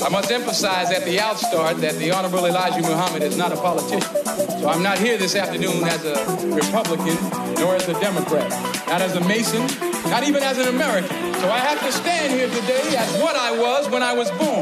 I must emphasize at the outstart that the Honorable Elijah Muhammad is not a politician. So I'm not here this afternoon as a Republican, nor as a Democrat, not as a Mason, not even as an American. So I have to stand here today as what I was when I was born.